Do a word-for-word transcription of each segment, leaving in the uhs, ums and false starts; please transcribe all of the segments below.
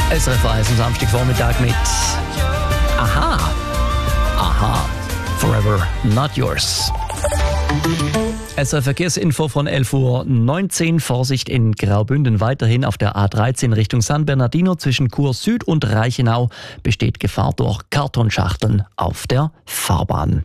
S R F eins am Samstagvormittag mit Aha, Aha, Forever Not Yours. S R F-Verkehrsinfo von elf Uhr neunzehn. Vorsicht in Graubünden. Weiterhin auf der A dreizehn Richtung San Bernardino zwischen Chur Süd und Reichenau besteht Gefahr durch Kartonschachteln auf der Fahrbahn.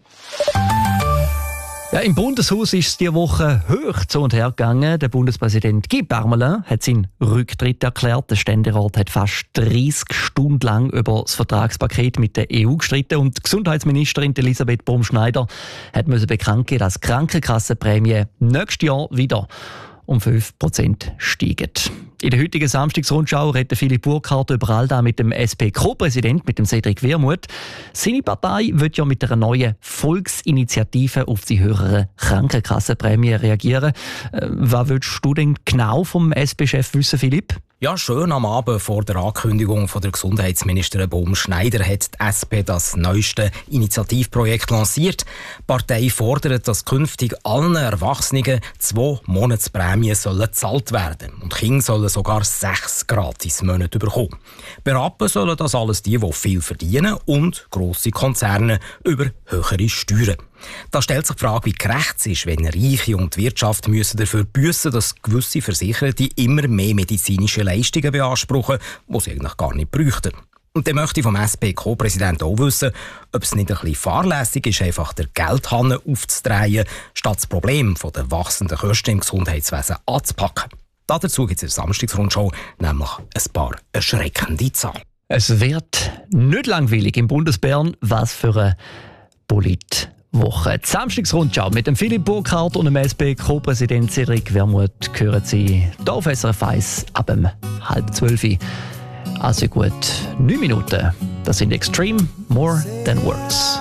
Ja, im Bundeshaus ist es diese Woche hoch zu und her gegangen. Der Bundespräsident Guy Parmelin hat seinen Rücktritt erklärt. Der Ständerat hat fast dreißig Stunden lang über das Vertragspaket mit der E U gestritten und die Gesundheitsministerin Elisabeth Baumschneider hat müssen bekannt geben, dass die Krankenkassenprämie nächstes Jahr wieder um fünf Prozent steigen. In der heutigen Samstagsrundschau redet Philipp Burkhardt über all das mit dem S P-Co-Präsident, mit dem Cedric Wermuth. Seine Partei wird ja mit einer neuen Volksinitiative auf die höhere Krankenkassenprämie reagieren. Äh, was willst du denn genau vom S P-Chef wissen, Philipp? Ja, schön am Abend vor der Ankündigung von der Gesundheitsministerin Baumschneider hat die S P das neueste Initiativprojekt lanciert. Die Partei fordert, dass künftig allen Erwachsenen zwei Monatsprämien sollen gezahlt werden. Und Kinder sollen sogar sechs Gratis-Monate bekommen. Berappen sollen das alles die, die viel verdienen und grosse Konzerne über höhere Steuern. Da stellt sich die Frage, wie gerecht es ist, wenn Reiche und die Wirtschaft müssen dafür büssen, dass gewisse Versicherte immer mehr medizinische Leistungen beanspruchen, die sie eigentlich gar nicht bräuchten. Und dann möchte ich vom S P-Co-Präsidenten auch wissen, ob es nicht ein bisschen fahrlässig ist, einfach der Geldhahn aufzudrehen, statt das Problem der wachsenden Kosten im Gesundheitswesen anzupacken. Dazu gibt es in der Samstagsrundschau nämlich ein paar erschreckende Zahlen. Es wird nicht langweilig im Bundesbern. Was für eine Polit- Woche. Die Samstagsrundschau mit dem Philipp Burkhardt und dem S P-Co-Präsident Cedric Wermuth hören Sie hier auf S R F eins ab um halb zwölf. Also gut neun Minuten. Das sind Extreme More Than Words.